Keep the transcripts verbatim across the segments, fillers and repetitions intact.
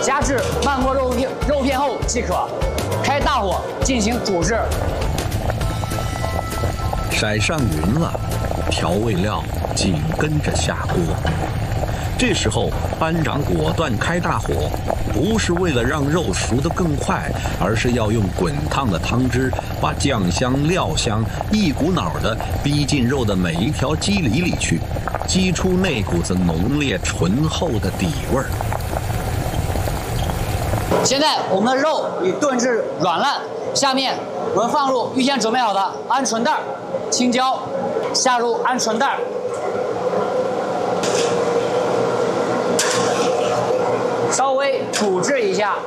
加至慢过肉片肉片后即可。开大火进行煮制。 色上匀了，调味料紧跟着下锅。这时候，班长果断开大火，不是为了让肉熟得更快，而是要用滚烫的汤汁把酱香、料香一股脑地逼进肉的每一条肌理里去，激出那股子浓烈醇厚的底味儿。 现在我们的肉已炖至软烂，下面我们放入预先准备好的鹌鹑蛋、青椒，下入鹌鹑蛋。稍微煮制一下，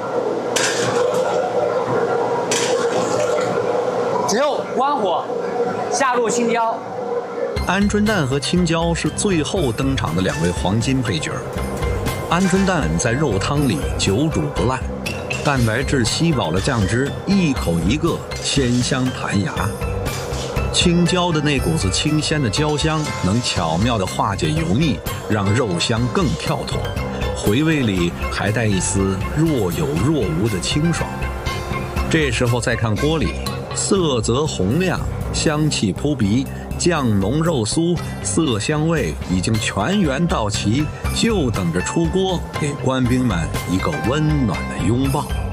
之后关火，下入青椒。 鹌鹑蛋和青椒是最后登场的两位黄金配角。鹌鹑蛋在肉汤里久煮不烂，蛋白质吸饱了酱汁，一口一个，鲜香弹牙。青椒的那股子清鲜的椒香，能巧妙地化解油腻，让肉香更跳脱。回味里还带一丝若有若无的清爽。这时候再看锅里，色泽红亮，香气扑鼻，酱浓肉酥，色香味已经全员到齐，就等着出锅，给官兵们一个温暖的拥抱。